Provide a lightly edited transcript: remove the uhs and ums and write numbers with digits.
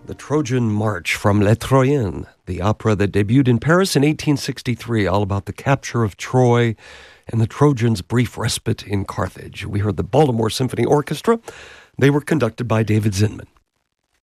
The Trojan March from Les Troyens, the opera that debuted in Paris in 1863, all about the capture of Troy and the Trojans' brief respite in Carthage. We heard the Baltimore Symphony Orchestra. They were conducted by David Zinman.